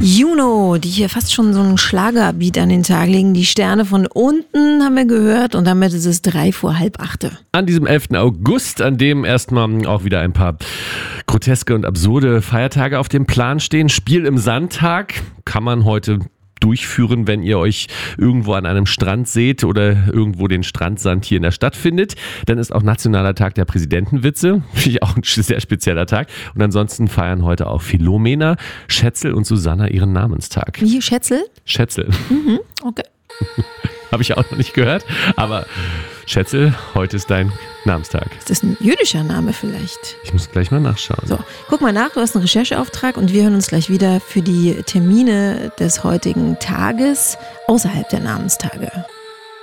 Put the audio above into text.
Juno, die hier fast schon so einen Schlagerbeat an den Tag legen. Die Sterne von unten haben wir gehört und damit ist es 7:45. An diesem 11. August, an dem erstmal auch wieder ein paar groteske und absurde Feiertage auf dem Plan stehen. Spiel im Sandtag kann man heute durchführen, wenn ihr euch irgendwo an einem Strand seht oder irgendwo den Strandsand hier in der Stadt findet. Dann ist auch Nationaler Tag der Präsidentenwitze. Finde ich auch ein sehr spezieller Tag. Und ansonsten feiern heute auch Philomena, Schätzel und Susanna ihren Namenstag. Wie, Schätzel? Schätzel. Okay. Habe ich auch noch nicht gehört. Aber Schätzel, heute ist dein Namenstag. Ist das ein jüdischer Name vielleicht? Ich muss gleich mal nachschauen. So, guck mal nach, du hast einen Rechercheauftrag und wir hören uns gleich wieder für die Termine des heutigen Tages außerhalb der Namenstage.